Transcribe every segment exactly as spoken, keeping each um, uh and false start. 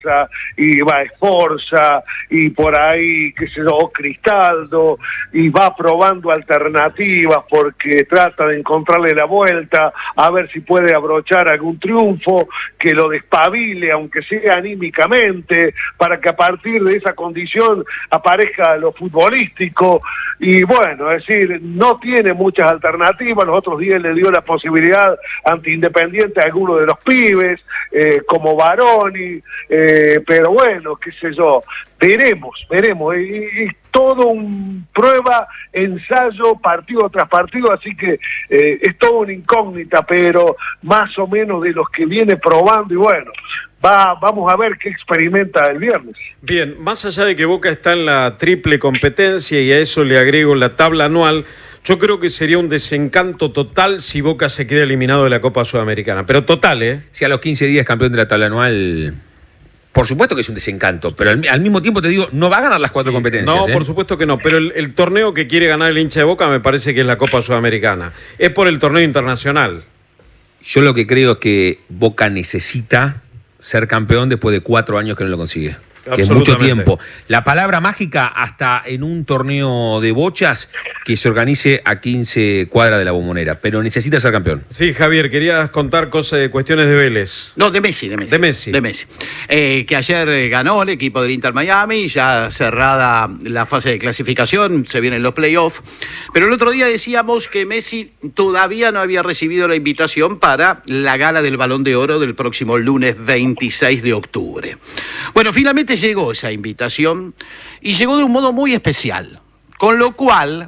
y va Esforza y por ahí, qué sé yo, Cristaldo, y va probando alternativas porque trata de encontrarle la vuelta, a ver si puede abrochar algún triunfo que lo despabile, aunque sea anímicamente, para que a partir de esa condición aparezca lo futbolístico. Y bueno, es decir, no tiene muchas alternativas. Los otros días le dio la posibilidad ante Independiente a alguno de los pibes, eh, como Baroni, eh, pero bueno, qué sé yo, veremos, veremos, y, y todo un prueba, ensayo, partido tras partido, así que eh, es todo una incógnita, pero más o menos de los que viene probando, y bueno, va, vamos a ver qué experimenta el viernes. Bien, más allá de que Boca está en la triple competencia, y a eso le agrego la tabla anual, yo creo que sería un desencanto total si Boca se queda eliminado de la Copa Sudamericana, pero total, ¿eh? Si a los quince días campeón de la tabla anual... Por supuesto que es un desencanto, pero al, al mismo tiempo te digo, no va a ganar las cuatro sí, competencias. No, ¿eh? Por supuesto que no, pero el, el torneo que quiere ganar el hincha de Boca me parece que es la Copa Sudamericana. Es por el torneo internacional. Yo lo que creo es que Boca necesita ser campeón después de cuatro años que no lo consigue. Que es mucho tiempo. La palabra mágica hasta en un torneo de bochas que se organice a quince cuadras de la Bombonera, pero necesita ser campeón. Sí, Javier, querías contar cosas de cuestiones de Vélez. No, de Messi, de Messi. De Messi. De Messi. Eh, que ayer eh, ganó el equipo del Inter Miami, ya cerrada la fase de clasificación, se vienen los playoffs. Pero el otro día decíamos que Messi todavía no había recibido la invitación para la gala del Balón de Oro del próximo lunes veintiséis de octubre. Bueno, finalmente llegó esa invitación y llegó de un modo muy especial, con lo cual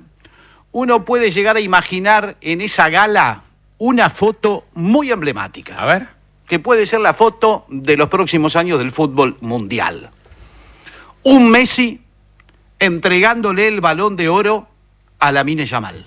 uno puede llegar a imaginar en esa gala una foto muy emblemática. A ver. Que puede ser la foto de los próximos años del fútbol mundial. Un Messi entregándole el Balón de Oro a Lamine Yamal.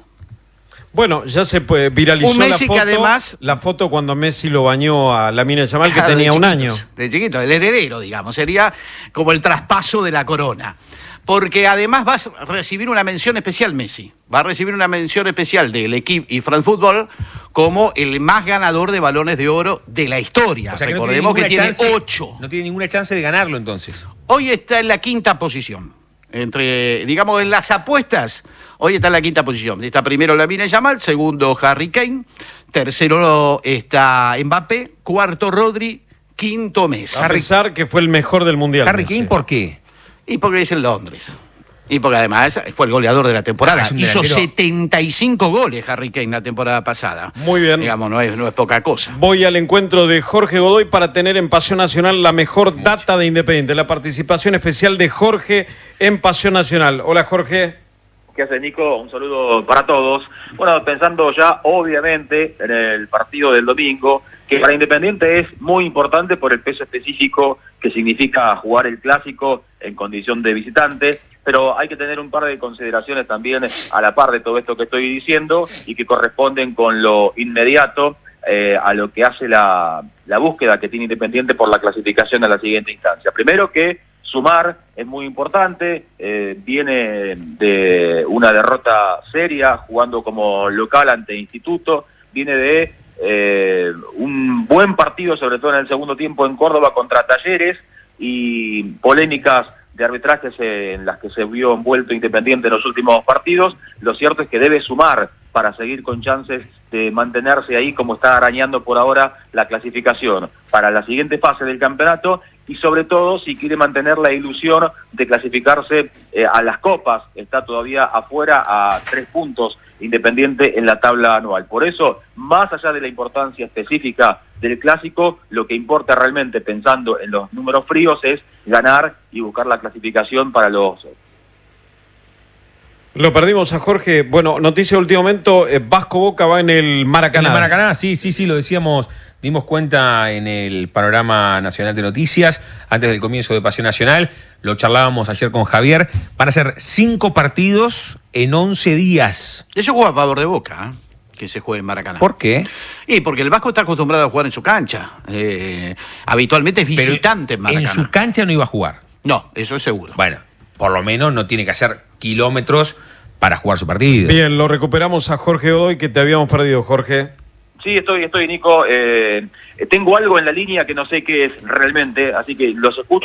Bueno, ya se puede, viralizó un Messi la foto, que además, la foto cuando Messi lo bañó a Lamine Yamal, que tenía un año. De chiquito, el heredero, digamos, sería como el traspaso de la corona. Porque además va a recibir una mención especial Messi. Va a recibir una mención especial del equipo y France Football como el más ganador de balones de oro de la historia. O sea, que recordemos no tiene que tiene chance, ocho. No tiene ninguna chance de ganarlo entonces. Hoy está en la quinta posición. Entre, digamos, en las apuestas, hoy está en la quinta posición. Está primero Lamine Yamal, segundo Harry Kane, tercero está Mbappé, cuarto Rodri, quinto Messi. A pesar que fue el mejor del mundial. Harry Kane, ¿por qué? Y porque es en Londres. Y porque además fue el goleador de la temporada. Ah, hizo setenta y cinco goles Harry Kane la temporada pasada. Muy bien. Digamos, no es, no es poca cosa. Voy al encuentro de Jorge Godoy para tener en Pasión Nacional la mejor data de Independiente. La participación especial de Jorge en Pasión Nacional. Hola, Jorge. ¿Qué hace, Nico? Un saludo para todos. Bueno, pensando ya, obviamente, en el partido del domingo, que para Independiente es muy importante por el peso específico que significa jugar el clásico en condición de visitante, pero hay que tener un par de consideraciones también a la par de todo esto que estoy diciendo y que corresponden con lo inmediato eh, a lo que hace la, la búsqueda que tiene Independiente por la clasificación a la siguiente instancia. Primero que sumar es muy importante, eh, viene de una derrota seria jugando como local ante Instituto, viene de eh, un buen partido, sobre todo en el segundo tiempo en Córdoba contra Talleres, y polémicas de arbitrajes en las que se vio envuelto Independiente en los últimos partidos. Lo cierto es que debe sumar para seguir con chances de mantenerse ahí como está arañando por ahora la clasificación para la siguiente fase del campeonato, y sobre todo si quiere mantener la ilusión de clasificarse eh, a las copas. Está todavía afuera a tres puntos Independiente en la tabla anual. Por eso, más allá de la importancia específica del clásico, lo que importa realmente, pensando en los números fríos, es ganar y buscar la clasificación para los... Lo perdimos a Jorge. Bueno, noticia de último momento, eh, Vasco Boca va en el Maracaná. En el Maracaná, sí, sí, sí, lo decíamos, dimos cuenta en el panorama nacional de noticias, antes del comienzo de Pasión Nacional, lo charlábamos ayer con Javier, van a ser cinco partidos en once días. Eso juega a favor de Boca, ¿eh? Que se juegue en Maracaná. ¿Por qué? Y porque el Vasco está acostumbrado a jugar en su cancha. Eh, habitualmente es visitante en Maracaná. En su cancha no iba a jugar. No, eso es seguro. Bueno, por lo menos no tiene que hacer kilómetros para jugar su partido. Bien, lo recuperamos a Jorge Godoy, que te habíamos perdido, Jorge. sí, estoy, estoy, Nico. Eh, tengo algo en la línea que no sé qué es realmente, así que los escucho.